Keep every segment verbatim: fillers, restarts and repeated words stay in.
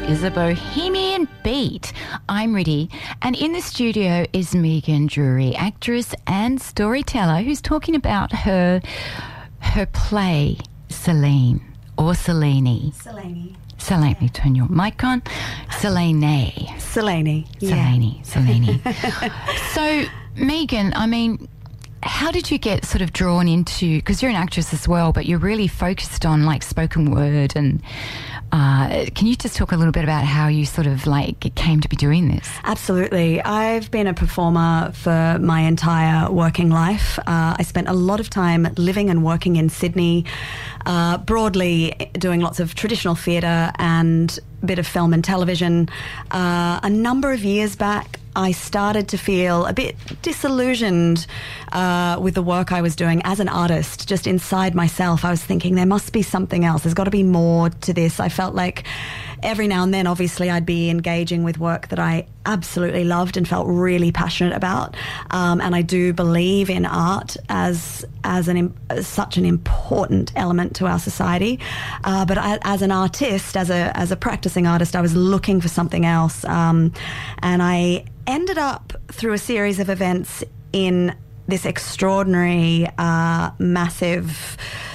is a bohemian beat. I'm Riddy, and in the studio is Megan Drury, actress and storyteller, who's talking about her her play, Selene, or Selene. Selene. Selene, yeah. Turn your mic on. Selene. Selene. Selene. Selene. So, Megan, I mean, how did you get sort of drawn into, because you're an actress as well, but you're really focused on like spoken word, and uh, can you just talk a little bit about how you sort of like came to be doing this? Absolutely. I've been a performer for my entire working life. Uh, I spent a lot of time living and working in Sydney, uh, broadly doing lots of traditional theatre and a bit of film and television. Uh, a number of years back, I started to feel a bit disillusioned uh, with the work I was doing as an artist. Just inside myself, I was thinking there must be something else. There's got to be more to this. I felt like every now and then, obviously, I'd be engaging with work that I absolutely loved and felt really passionate about. Um, and I do believe in art as as an as such an important element to our society. Uh, but I, as an artist, as a as a practicing artist, I was looking for something else. Um, and I ended up through a series of events in this extraordinary, uh, massive,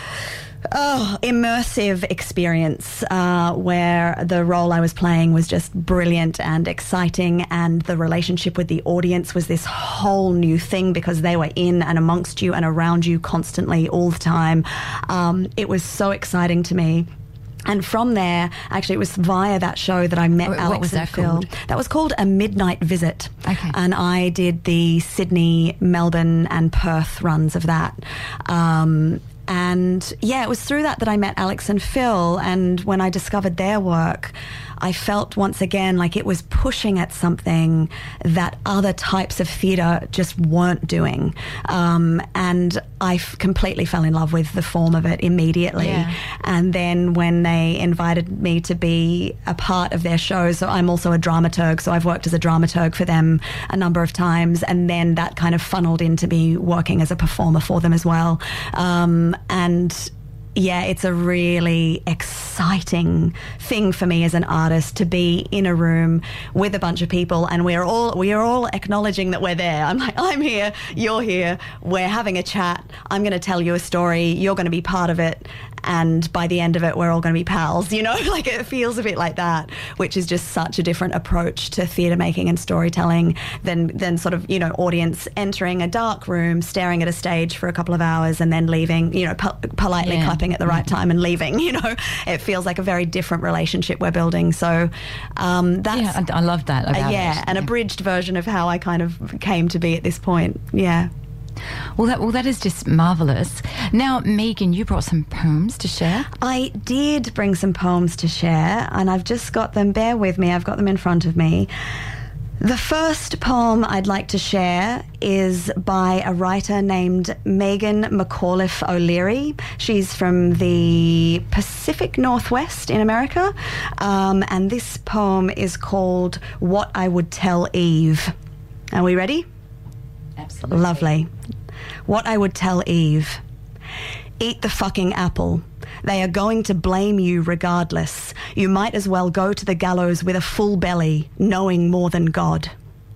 oh, immersive experience uh, where the role I was playing was just brilliant and exciting, and the relationship with the audience was this whole new thing because they were in and amongst you and around you constantly all the time. Um, it was so exciting to me. And from there, actually, it was via that show that I met what, Alex what was and that Phil. Called? That was called A Midnight Visit. Okay. And I did the Sydney, Melbourne and Perth runs of that. Um, and yeah, it was through that that I met Alex and Phil. And when I discovered their work, I felt once again like it was pushing at something that other types of theatre just weren't doing. Um, and I f- completely fell in love with the form of it immediately. Yeah. And then when they invited me to be a part of their shows, so I'm also a dramaturg, so I've worked as a dramaturg for them a number of times, and then that kind of funneled into me working as a performer for them as well. Um, and yeah, it's a really exciting thing for me as an artist to be in a room with a bunch of people, and we're all we are all acknowledging that we're there. I'm like, I'm here, you're here, we're having a chat, I'm going to tell you a story, you're going to be part of it, and by the end of it, we're all going to be pals, you know? Like, it feels a bit like that, which is just such a different approach to theatre making and storytelling than, than sort of, you know, audience entering a dark room, staring at a stage for a couple of hours and then leaving, you know, po- politely yeah. clapping at the right time and leaving, you know? It feels like a very different relationship we're building. So um, that's... Yeah, I, I love that about uh, yeah, it. an yeah. abridged version of how I kind of came to be at this point. Yeah. Well, that well, that is just marvellous. Now, Megan, you brought some poems to share. I did bring some poems to share, and I've just got them. Bear with me. I've got them in front of me. The first poem I'd like to share is by a writer named Megan McAuliffe O'Leary. She's from the Pacific Northwest in America, um, and this poem is called What I Would Tell Eve. Are we ready? Absolutely. Lovely. What I would tell Eve. Eat the fucking apple. They are going to blame you regardless. You might as well go to the gallows with a full belly, knowing more than God.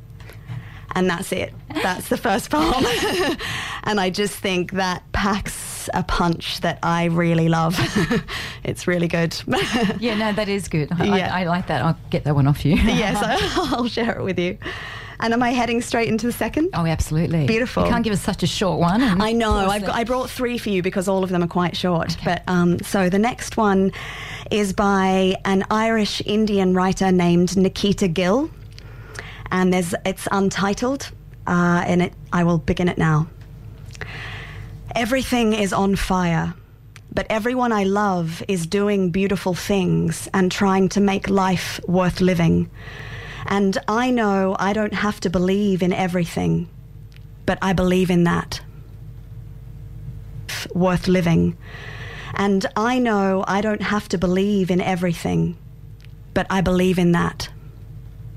And that's it. That's the first poem. And I just think that packs a punch that I really love. It's really good. Yeah, no, that is good. I, Yeah. I, I like that. I'll get that one off you. Yes, I'll share it with you. And am I heading straight into the second? Oh, absolutely. Beautiful. You can't give us such a short one. And I know. pause I've it. got, I brought three for you because all of them are quite short. Okay. But um, so the next one is by an Irish Indian writer named Nikita Gill, and there's it's untitled, uh, and it I will begin it now. Everything is on fire, but everyone I love is doing beautiful things and trying to make life worth living. And I know I don't have to believe in everything, but I believe in that. Worth living. And I know I don't have to believe in everything, but I believe in that.